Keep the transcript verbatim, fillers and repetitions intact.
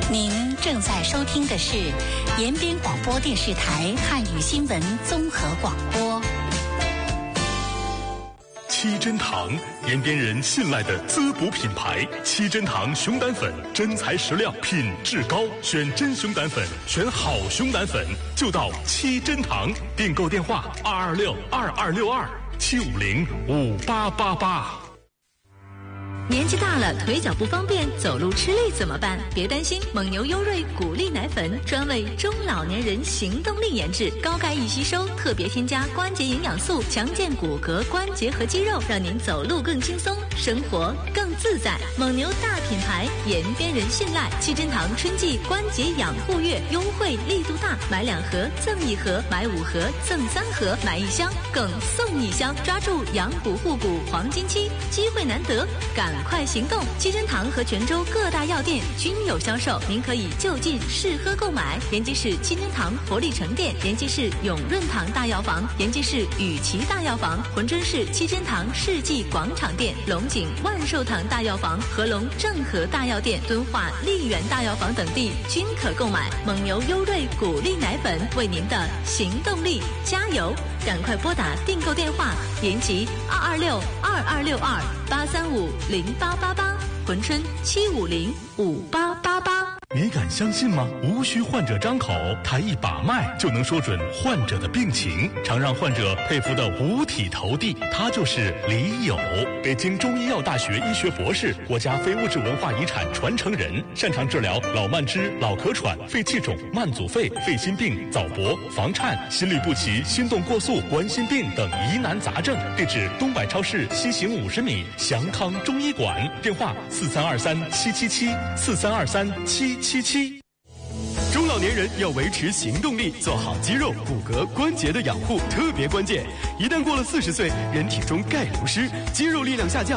您正在收听的是延边广播电视台汉语新闻综合广播。 七珍堂，延边人信赖的滋补品牌。七珍堂熊胆粉，真材实料，品质高，选真熊胆粉，选好熊胆粉，就到七珍堂。订购电话：二二六二二六二七五零五八八八。 年纪大了，腿脚不方便，走路吃力怎么办？别担心，蒙牛优瑞谷粒奶粉专为中老年人行动力研制，高钙易吸收，特别添加关节营养素，强健骨骼、关节和肌肉，让您走路更轻松，生活更自在。蒙牛大品牌，延边人信赖。七珍堂春季关节养护月优惠力度大，买两盒赠一盒，买五盒赠三盒，买一箱更送一箱，抓住养骨护骨黄金期，机会难得，赶快行动！七珍堂和泉州各大药店均有销售，您可以就近试喝购买。延吉市七珍堂活力城店，延吉市永润堂大药房，延吉市雨琦大药房，珲春市七珍堂世纪广场店，龙井万寿堂大药房，合龙正和大药店，敦化丽园大药房等地均可购买。蒙牛优瑞谷粒奶粉，为您的行动力加油！赶快拨打订购电话：延吉二二六二二六二八三五零八八八，珲春七五零五八八八。 你敢相信吗？无需患者张口，他一把脉就能说准患者的病情，常让患者佩服得五体投地。他就是李友，北京中医药大学医学博士，国家非物质文化遗产传承人，擅长治疗老慢支、老咳喘、肺气肿、慢阻肺、肺心病、早搏、房颤、心律不齐、心动过速、冠心病等疑难杂症。地址：东百超市西行五十米，祥康中医馆。电话：四三二三七七七四三二三七七七。 中老年人要维持行动力，做好肌肉、骨骼、关节的养护特别关键。一旦过了四十岁，人体中钙流失，肌肉力量下降，